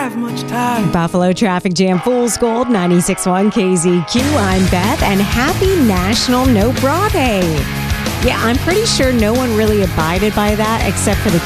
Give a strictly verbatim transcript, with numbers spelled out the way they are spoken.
have much time. Buffalo Traffic Jam Fool's Gold, ninety-six point one K Z Q. I'm Beth, and happy National No Bra Day. Yeah, I'm pretty sure no one really abided by that except for the